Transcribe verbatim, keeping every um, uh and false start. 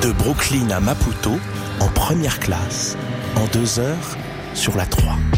De Brooklyn à Maputo, en première classe, en deux heures, sur la trois.